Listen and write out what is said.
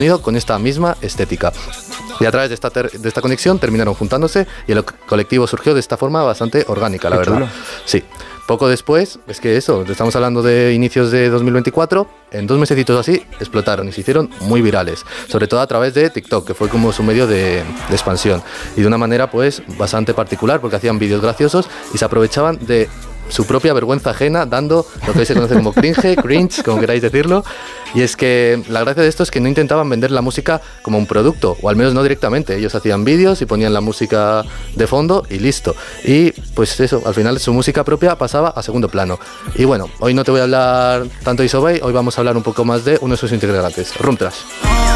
con esta misma estética. Y a través de esta conexión terminaron juntándose y el colectivo surgió de esta forma bastante orgánica, la verdad. Sí. Poco después, es que eso, estamos hablando de inicios de 2024, en 2 mesecitos así explotaron y se hicieron muy virales, sobre todo a través de TikTok, que fue como su medio de expansión, y de una manera pues bastante particular, porque hacían vídeos graciosos y se aprovechaban de su propia vergüenza ajena, dando lo que hoy se conoce como cringe, como queráis decirlo. Y es que la gracia de esto es que no intentaban vender la música como un producto, o al menos no directamente. Ellos hacían vídeos y ponían la música de fondo y listo. Y pues eso, al final su música propia pasaba a segundo plano. Y bueno, hoy no te voy a hablar tanto de Isobel, hoy vamos a hablar un poco más de uno de sus integrantes, Rum Trash.